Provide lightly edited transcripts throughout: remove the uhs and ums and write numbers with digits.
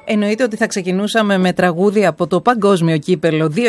Εννοείται ότι θα ξεκινούσαμε με τραγούδι από το Παγκόσμιο Κύπελλο 2026,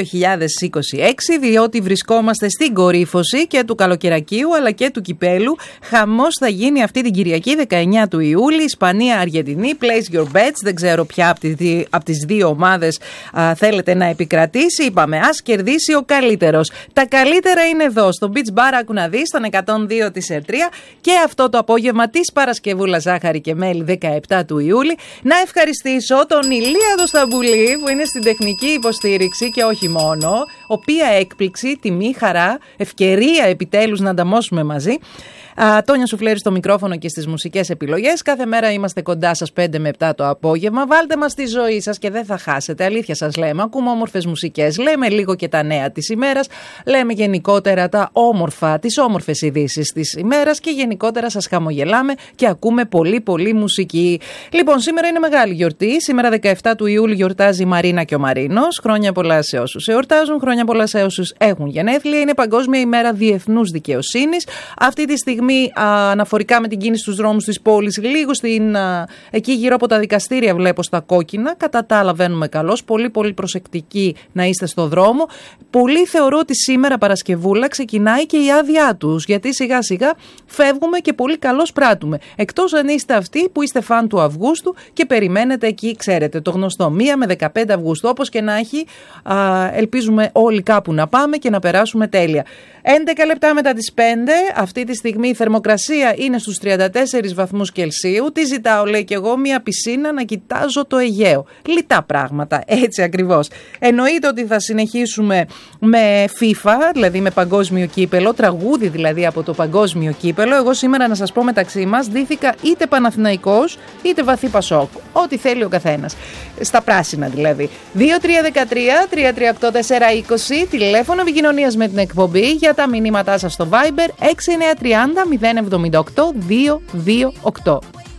διότι βρισκόμαστε στην κορύφωση και του καλοκαιρακίου αλλά και του κυπέλου. Χαμός θα γίνει αυτή την Κυριακή 19 του Ιούλη, Ισπανία-Αργεντινή, place your bets. Δεν ξέρω ποια από τις δύο ομάδες θέλετε να επικρατήσει. Είπαμε, ας κερδίσει ο καλύτερος. Τα καλύτερα είναι εδώ, στο Beach Bar, άκου να δεις, στον 102 της Ερτρία, και αυτό το απόγευμα της Παρασκευούλα Ζάχαρη και Μέλι 17 του Ιούλη. Να ευχαριστήσω τον Ηλία Σταμπουλή που είναι στην τεχνική υποστήριξη και όχι μόνο, οποία έκπληξη, τιμή, χαρά, ευκαιρία επιτέλους να ανταμώσουμε μαζί. Τόνια Σουφλέρη στο μικρόφωνο και στις μουσικές επιλογές. Κάθε μέρα είμαστε κοντά σας 5 με 7 το απόγευμα. Βάλτε μας στη ζωή σας και δεν θα χάσετε. Αλήθεια σας λέμε. Ακούμε όμορφες μουσικές. Λέμε λίγο και τα νέα της ημέρας. Λέμε γενικότερα τα όμορφα, τις όμορφες ειδήσεις της ημέρας και γενικότερα σας χαμογελάμε και ακούμε πολύ πολύ μουσική. Λοιπόν, σήμερα είναι μεγάλη γιορτή. Σήμερα 17 του Ιούλη γιορτάζει η Μαρίνα και ο Μαρίνος. Χρόνια πολλά σε όσους εορτάζουν. Χρόνια πολλά σε όσους έχουν γενέθλια. Είναι Παγκόσμια ημέρα διεθνούς δικαιοσύνης. Αυτή τη στιγμή, αναφορικά με την κίνηση στους δρόμους της πόλης, λίγο εκεί γύρω από τα δικαστήρια βλέπω στα κόκκινα. Κατά τα άλλα βαίνουμε καλώς. Πολύ πολύ προσεκτικοί να είστε στο δρόμο. Πολλοί θεωρώ ότι σήμερα Παρασκευούλα ξεκινάει και η άδειά τους, γιατί σιγά σιγά φεύγουμε και πολύ καλώς πράττουμε. Εκτός αν είστε αυτοί που είστε φαν του Αυγούστου και περιμένετε εκεί, ξέρετε, το γνωστό 1 με 15 Αυγούστου. Όπως και να έχει, ελπίζουμε όλοι κάπου να πάμε και να περάσουμε τέλεια. 11 λεπτά μετά τις 5, αυτή τη στιγμή η θερμοκρασία είναι στους 34 βαθμούς Κελσίου. Τι ζητάω, λέει, και εγώ, μια πισίνα να κοιτάζω το Αιγαίο. Λιτά πράγματα, έτσι ακριβώς. Εννοείται ότι θα συνεχίσουμε με FIFA, δηλαδή με παγκόσμιο κύπελο, τραγούδι δηλαδή από το παγκόσμιο κύπελο. Εγώ σήμερα, να σας πω μεταξύ μας, ντύθηκα είτε Παναθηναϊκός είτε βαθύ Πασόκ. Ό,τι θέλει ο καθένας. Στα πράσινα δηλαδή. 2313-338-420, τηλέφωνο επικοινωνίας με την εκπομπή, για τα μηνύματά σας στο Viber 6930 078 228.